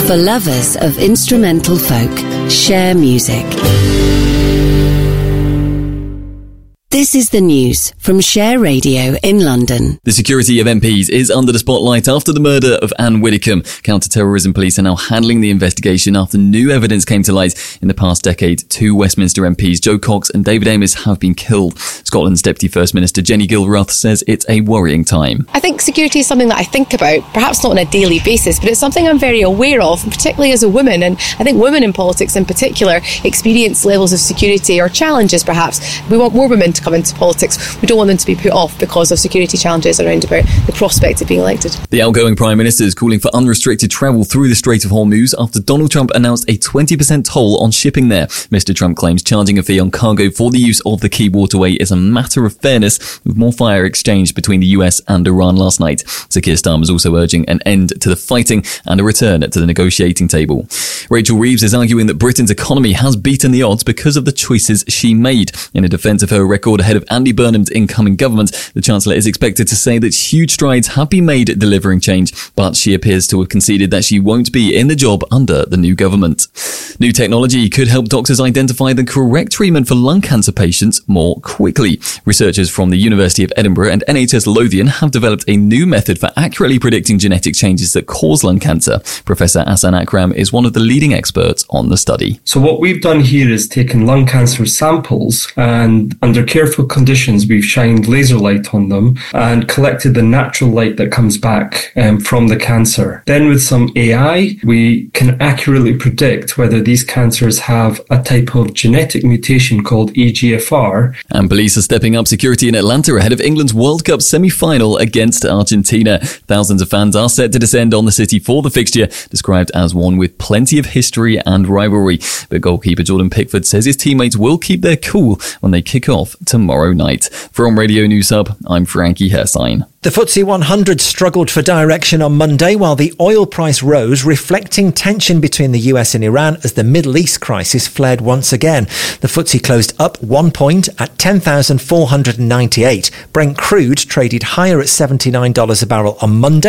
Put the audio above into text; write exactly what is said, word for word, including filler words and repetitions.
For lovers of instrumental folk, Share Music. This is the news from Share Radio in London. The security of M Ps is under the spotlight after the murder of Anne Widdecombe. Counter-terrorism police are now handling the investigation after new evidence came to light. In the past decade, two Westminster M Ps, Jo Cox and David Amess, have been killed. Scotland's Deputy First Minister Jenny Gilruth says it's a worrying time. I think security is something that I think about, perhaps not on a daily basis, but it's something I'm very aware of, particularly as a woman. And I think women in politics in particular experience levels of security or challenges perhaps. We want more women to come into politics. We don't want them to be put off because of security challenges around about the prospect of being elected. The outgoing Prime Minister is calling for unrestricted travel through the Strait of Hormuz after Donald Trump announced a twenty percent toll on shipping there. Mister Trump claims charging a fee on cargo for the use of the key waterway is a matter of fairness, with more fire exchanged between the U S and Iran last night. Sir Keir Starmer is also urging an end to the fighting and a return to the negotiating table. Rachel Reeves is arguing that Britain's economy has beaten the odds because of the choices she made. In a defence of her record ahead of Andy Burnham's incoming government, the Chancellor is expected to say that huge strides have been made at delivering change, but she appears to have conceded that she won't be in the job under the new government. New technology could help doctors identify the correct treatment for lung cancer patients more quickly. Researchers from the University of Edinburgh and N H S Lothian have developed a new method for accurately predicting genetic changes that cause lung cancer. Professor Asan Akram is one of the leading experts on the study. So what we've done here is taken lung cancer samples and under careful conditions we've shined laser light on them and collected the natural light that comes back um, from the cancer. Then with some A I we can accurately predict whether these cancers have a type of genetic mutation called E G F R. And police are stepping up security in Atlanta ahead of England's World Cup semi-final against Argentina. Thousands of fans are set to descend on the city for the fixture, described as one with plenty of history and rivalry. But goalkeeper Jordan Pickford says his teammates will keep their cool when they kick off tomorrow night. From Radio News Hub, I'm Frankie Hersign. The F T S E one hundred struggled for direction on Monday while the oil price rose, reflecting tension between the U S and Iran as the Middle East crisis flared once again. The F T S E closed up one point at ten thousand four hundred ninety-eight. Brent crude traded higher at seventy-nine dollars a barrel on Monday.